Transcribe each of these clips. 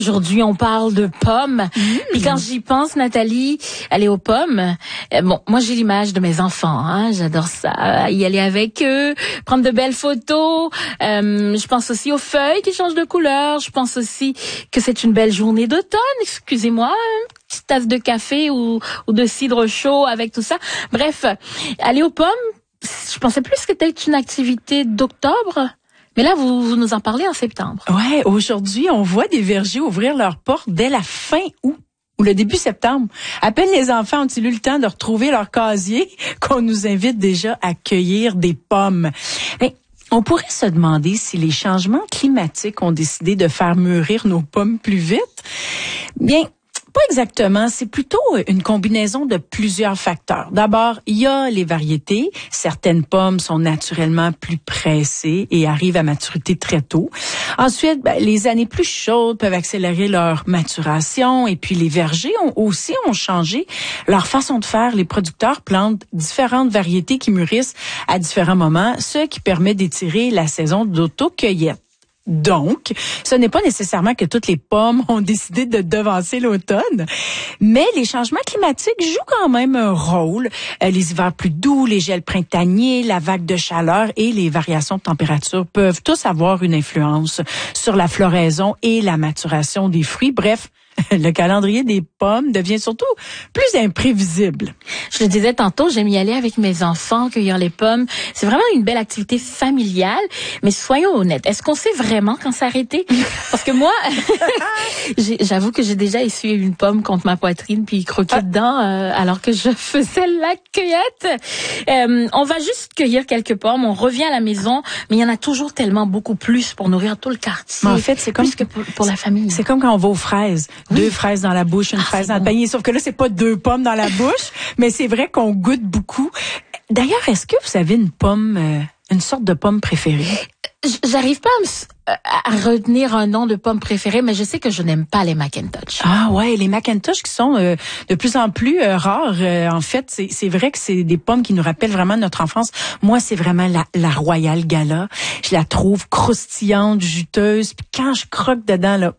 Aujourd'hui, on parle de pommes. Puis quand j'y pense, Nathalie, aller aux pommes, bon, moi j'ai l'image de mes enfants. Hein, j'adore ça, y aller avec eux, prendre de belles photos. Je pense aussi aux feuilles qui changent de couleur. Je pense aussi que c'est une belle journée d'automne. Excusez-moi, une petite tasse de café ou de cidre chaud avec tout ça. Bref, aller aux pommes, je pensais plus que c'était une activité d'octobre. Mais là, vous nous en parlez en septembre. Ouais, aujourd'hui, on voit des vergers ouvrir leurs portes dès la fin août ou le début septembre. À peine les enfants ont-ils eu le temps de retrouver leur casier qu'on nous invite déjà à cueillir des pommes. Mais on pourrait se demander si les changements climatiques ont décidé de faire mûrir nos pommes plus vite. Bien, pas exactement, c'est plutôt une combinaison de plusieurs facteurs. D'abord, il y a les variétés. Certaines pommes sont naturellement plus pressées et arrivent à maturité très tôt. Ensuite, les années plus chaudes peuvent accélérer leur maturation. Et puis, les vergers ont changé leur façon de faire. Les producteurs plantent différentes variétés qui mûrissent à différents moments, ce qui permet d'étirer la saison d'auto-cueillette. Donc, ce n'est pas nécessairement que toutes les pommes ont décidé de devancer l'automne, mais les changements climatiques jouent quand même un rôle. Les hivers plus doux, les gels printaniers, la vague de chaleur et les variations de température peuvent tous avoir une influence sur la floraison et la maturation des fruits. Bref, le calendrier des pommes devient surtout plus imprévisible. Je le disais tantôt, j'aime y aller avec mes enfants, cueillir les pommes. C'est vraiment une belle activité familiale. Mais soyons honnêtes, est-ce qu'on sait vraiment quand s'arrêter? Parce que moi, j'avoue que j'ai déjà essuyé une pomme contre ma poitrine puis croqué dedans alors que je faisais la cueillette. On va juste cueillir quelques pommes, on revient à la maison, mais il y en a toujours tellement beaucoup plus pour nourrir tout le quartier. Mais en fait, c'est comme plus que pour la famille. C'est comme quand on va aux fraises. Deux fraises dans la bouche, une fraise dans le panier. Sauf que là, c'est pas deux pommes dans la bouche, mais c'est vrai qu'on goûte beaucoup. D'ailleurs, est-ce que vous avez une sorte de pomme préférée? J'arrive pas à retenir un nom de pomme préférée, mais je sais que je n'aime pas les Macintosh. Ah ouais, les Macintosh qui sont de plus en plus rares. En fait, c'est vrai que c'est des pommes qui nous rappellent vraiment notre enfance. Moi, c'est vraiment la Royal Gala. Je la trouve croustillante, juteuse. Puis quand je croque dedans, là,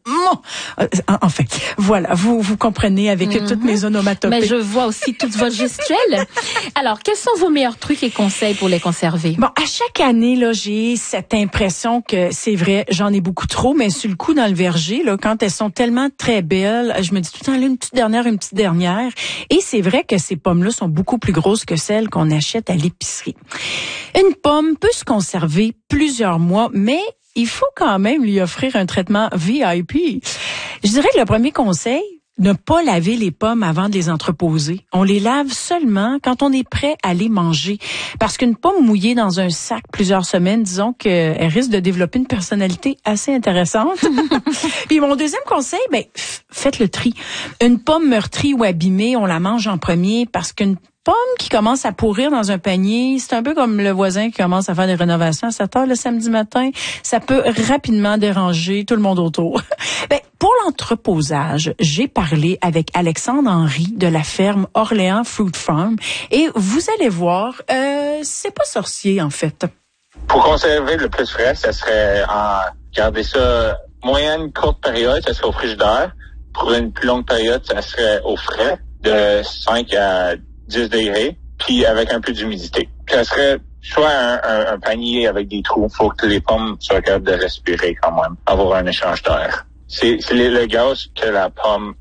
enfin, voilà, vous comprenez avec toutes mes onomatopées. Mais je vois aussi toute votre gestuelle. Alors, quels sont vos meilleurs trucs et conseils pour les conserver? Bon, à chaque année, là, j'ai cette impression que c'est vrai, j'en ai beaucoup trop, mais sur le coup, dans le verger, là, quand elles sont tellement très belles, je me dis tout le temps, là, une petite dernière. Et c'est vrai que ces pommes-là sont beaucoup plus grosses que celles qu'on achète à l'épicerie. Une pomme peut se conserver plusieurs mois, mais il faut quand même lui offrir un traitement VIP. Je dirais que le premier conseil, ne pas laver les pommes avant de les entreposer. On les lave seulement quand on est prêt à les manger. Parce qu'une pomme mouillée dans un sac plusieurs semaines, disons qu'elle risque de développer une personnalité assez intéressante. Puis mon deuxième conseil, faites le tri. Une pomme meurtrie ou abîmée, on la mange en premier parce qu'une pomme qui commence à pourrir dans un panier, c'est un peu comme le voisin qui commence à faire des rénovations à 7 heures le samedi matin. Ça peut rapidement déranger tout le monde autour. Pour l'entreposage, j'ai parlé avec Alexandre Henry de la ferme Orléans Fruit Farm et vous allez voir, c'est pas sorcier en fait. Pour conserver le plus frais, ça serait garder ça moyenne courte période, ça serait au frigidaire. Pour une plus longue période, ça serait au frais de 5 à 10 degrés, puis avec un peu d'humidité. Ça serait soit un panier avec des trous, faut que les pommes soient capables de respirer quand même, avoir un échange d'air. C'est le gaz que la pomme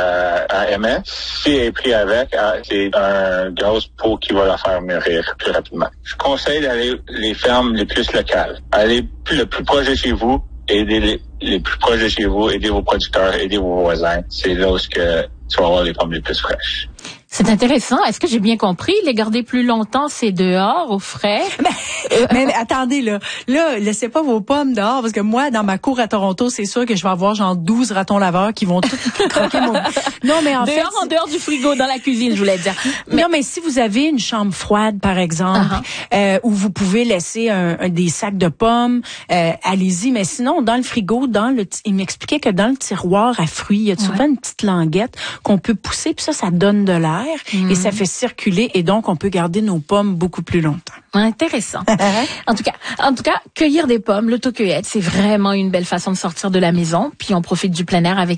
émet. Si elle est pris avec, c'est un gaz qui va la faire mûrir plus rapidement. Je conseille d'aller les fermes les plus locales. Allez le plus proche de chez vous, aidez les plus proches de chez vous, aidez vos producteurs, aidez vos voisins. C'est là où tu vas avoir les pommes les plus fraîches. C'est intéressant. Est-ce que j'ai bien compris? Les garder plus longtemps, c'est dehors, au frais? Mais attendez, là, laissez pas vos pommes dehors, parce que moi, dans ma cour à Toronto, c'est sûr que je vais avoir genre 12 ratons laveurs qui vont tout croquer mon... Non, mais en dehors du frigo, dans la cuisine, je voulais dire. Non, mais si vous avez une chambre froide, par exemple, où vous pouvez laisser des sacs de pommes, allez-y. Mais sinon, dans le frigo, il m'expliquait que dans le tiroir à fruits, il y a souvent une petite languette qu'on peut pousser, puis ça donne de l'air. Et ça fait circuler et donc on peut garder nos pommes beaucoup plus longtemps. Intéressant. En tout cas, cueillir des pommes, l'autocueillette, c'est vraiment une belle façon de sortir de la maison, puis on profite du plein air avec